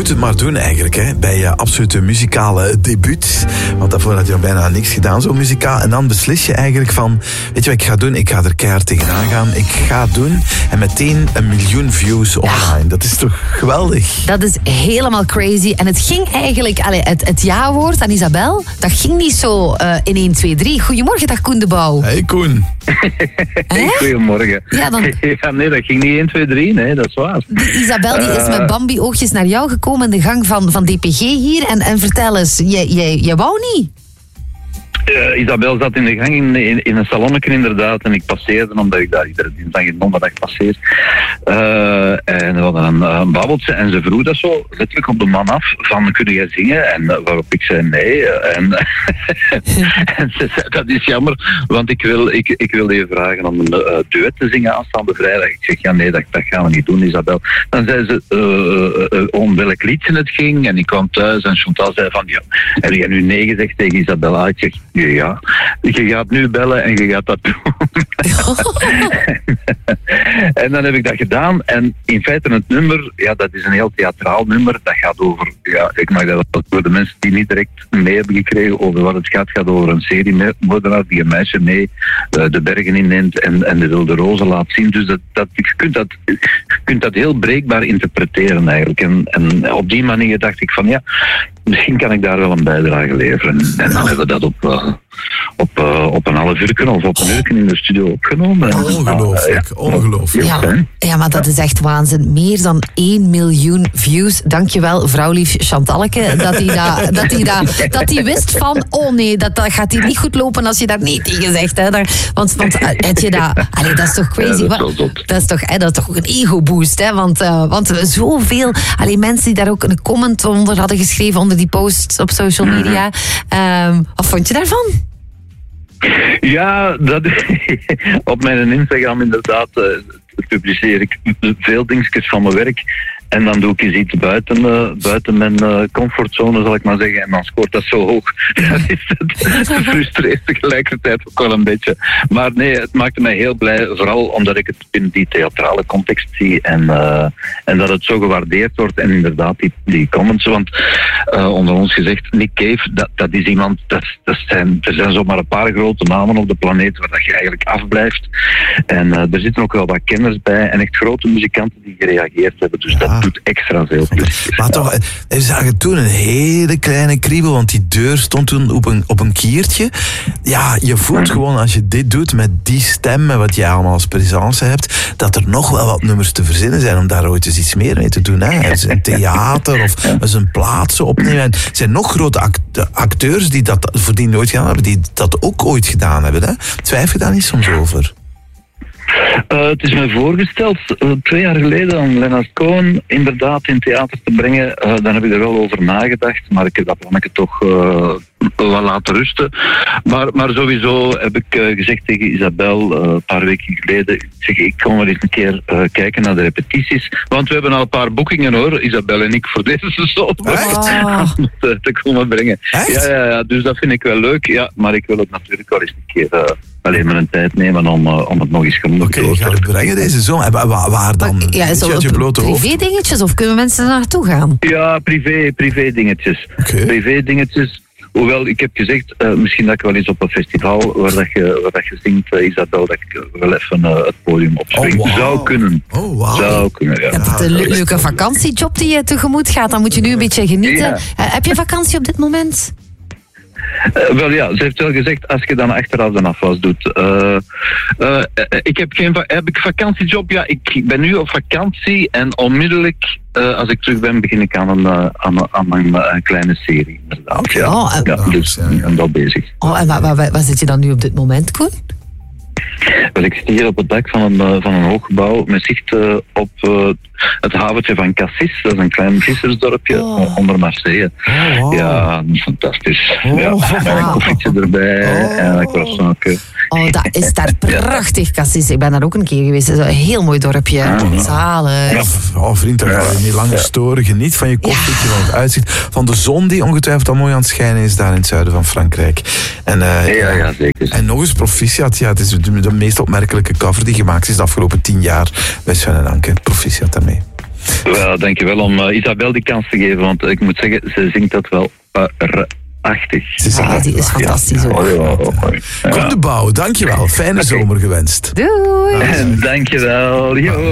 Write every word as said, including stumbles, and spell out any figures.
moet het maar doen eigenlijk, hè, bij je absolute muzikale debuut. Want daarvoor had je nog bijna niks gedaan, zo muzikaal. En dan beslis je eigenlijk van, weet je wat ik ga doen? Ik ga er keihard tegenaan gaan. Ik ga het doen en meteen een miljoen views online. Ja. Dat is toch geweldig? Dat is helemaal crazy. En het ging eigenlijk, allez, het, het ja-woord aan Isabel, dat ging niet zo uh, in één, twee, drie. Goedemorgen, dag Koen de Bouw. Hey Koen. Hey, goedemorgen. Ja, dan... ja, nee, dat ging niet één, twee, drie, nee, dat is waar. Die Isabel die is met Bambi-oogjes naar jou gekomen in de gang van, van D P G hier. En, en vertel eens, je, je, je wou niet? Uh, Isabel zat in de gang in, in, in een salonnetje inderdaad en ik passeerde omdat ik daar iedere dinsdag en donderdag passeer. Uh, en we hadden een, een babbeltje en ze vroeg dat zo letterlijk op de man af van kun jij zingen? En uh, waarop ik zei nee. Uh, en, en ze zei dat is jammer, want ik wil, ik, ik wil je vragen om een uh, duet te zingen aanstaande vrijdag. Ik zeg ja nee, dat, dat gaan we niet doen Isabel. Dan zei ze uh, uh, om welk liedje het ging en ik kwam thuis en Chantal zei van ja, heb jij nu nee gezegd tegen Isabel? Ah, ik zeg ja, je gaat nu bellen en je gaat dat doen. En dan heb ik dat gedaan en in feite het nummer, ja, dat is een heel theatraal nummer. Dat gaat over, ja, ik mag dat wel voor de mensen die niet direct mee hebben gekregen over wat het gaat. Het gaat over een seriemoordenaar die een meisje mee uh, de bergen inneemt en, en de wilde rozen laat zien. Dus dat, dat, je, kunt dat, je kunt dat heel breekbaar interpreteren eigenlijk. En, en op die manier dacht ik van ja, misschien kan ik daar wel een bijdrage leveren. En dan hebben we dat op, uh, op, uh, op een half uur of op een uur in de studio opgenomen. Ongelooflijk, uh, ja. ongelooflijk. Ja, ja, maar dat is echt waanzin. Meer dan één miljoen views. Dankjewel, vrouwlief Chantalke, dat hij dat, dat hij dat, dat hij wist van, oh nee, dat, dat gaat hier niet goed lopen als je daar nee tegen zegt. Hè. Daar, want, want heb je dat, allee, dat is toch crazy. Ja, dat, is dat, is toch, hè, dat is toch een ego-boost. Hè, want, uh, want zoveel allee, mensen die daar ook een comment onder hadden geschreven, onder die posts op social media. Um, wat vond je daarvan? Ja, dat, op mijn Instagram inderdaad uh, publiceer ik veel dingetjes van mijn werk. En dan doe ik eens iets buiten, uh, buiten mijn uh, comfortzone, zal ik maar zeggen. En dan scoort dat zo hoog. Dat is het. Dat frustreert tegelijkertijd ook wel een beetje. Maar nee, het maakte mij heel blij. Vooral omdat ik het in die theatrale context zie. En, uh, en dat het zo gewaardeerd wordt. En inderdaad, die, die comments. Want uh, onder ons gezegd, Nick Cave, dat, dat is iemand... Dat, dat zijn, er zijn zomaar een paar grote namen op de planeet waar dat je eigenlijk afblijft. En uh, er zitten ook wel wat kenners bij. En echt grote muzikanten die gereageerd hebben. Dus dat doet extra veel plezier. Maar toch, we zagen toen een hele kleine kriebel, want die deur stond toen op een, op een kiertje. Ja, je voelt gewoon als je dit doet met die stem en wat jij allemaal als présence hebt, dat er nog wel wat nummers te verzinnen zijn om daar ooit eens iets meer mee te doen. Hè? Als een theater of als een plaatsen opnemen. En er zijn nog grote acteurs die dat voor die nooit gedaan hebben, die dat ook ooit gedaan hebben. Hè? Twijfel je daar niet soms over? Uh, het is mij voorgesteld uh, twee jaar geleden om Leonard Cohen inderdaad in theater te brengen. Uh, dan heb ik er wel over nagedacht, maar ik heb dat plannetje toch uh, wel laten rusten. Maar, maar sowieso heb ik uh, gezegd tegen Isabel uh, een paar weken geleden, ik zeg, ik kom wel eens een keer uh, kijken naar de repetities, want we hebben al een paar boekingen hoor, Isabel en ik, voor deze seizoen. Echt? Om het uh, te komen brengen. Echt? Ja, ja, ja, dus dat vind ik wel leuk, ja, maar ik wil het natuurlijk wel eens een keer... Uh, alleen maar een tijd nemen om, uh, om het nog eens genoeg te doen. Oké, ga het brengen deze zomer. Waar, waar dan? Ja, zo je blote hoofd? Privé dingetjes of kunnen mensen er naartoe gaan? Ja, privé, privé dingetjes. Okay. Privé dingetjes. Hoewel, ik heb gezegd, uh, misschien dat ik wel eens op een festival waar, dat je, waar dat je zingt, uh, Isabel, dat ik wel even uh, het podium opspring. Oh, wow. Zou kunnen. Oh, wow. Zou kunnen, ja. Je hebt een le- leuke vakantiejob die je tegemoet gaat. Dan moet je nu een beetje genieten. Ja. Uh, heb je vakantie op dit moment? Uh, wel ja, ze heeft wel gezegd, als je dan achteraf de afwas doet. Uh, uh, ik heb geen va- heb ik vakantiejob? Ja, ik ben nu op vakantie en onmiddellijk, uh, als ik terug ben, begin ik aan een, uh, aan, aan een, uh, een kleine serie. Inderdaad. Okay. Ja, Oh, en, ja, dus ik ben wel bezig. Oh, en waar, waar, waar zit je dan nu op dit moment, Koen? Wel, ik zit hier op het dak van een, uh, van een hooggebouw met zicht uh, op uh, het haventje van Cassis. Dat is een klein vissersdorpje oh. onder Marseille. Oh, wow. Ja, fantastisch. Oh, ja, wow. met een koffietje erbij Oh. en een croissantje. Oh, dat is daar prachtig, Cassis. Ik ben daar ook een keer geweest. Dat is een heel mooi dorpje. Ah. Zalig. Ja, oh vriend, dan ga je niet langer storen. Geniet van je koffietje, van het uitzicht, van de zon die ongetwijfeld al mooi aan het schijnen is daar in het zuiden van Frankrijk. En, uh, Ja, ja, zeker. En nog eens proficiat. Ja, het is de, de meest opmerkelijke cover die gemaakt is de afgelopen tien jaar bij Sven en Anke. Proficiat daarmee. Ja, dankjewel om uh, Isabel die kans te geven, want ik moet zeggen, ze zingt dat wel prachtig. Ja, die is fantastisch ook. Oh, ja, oh, ja. Koen de Bouw, dankjewel. Fijne Okay. zomer gewenst. Doei! Dankjewel. Yo.